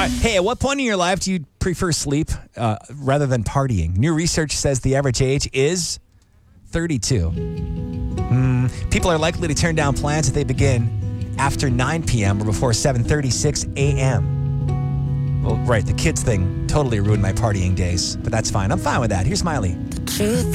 Hey, at what point in your life do you prefer sleep rather than partying? New research says the average age is 32. People are likely to turn down plans if they begin after 9 p.m. or before 7:36 a.m. Well, right, the kids thing totally ruined my partying days, but that's fine. I'm fine with that. Here's Miley.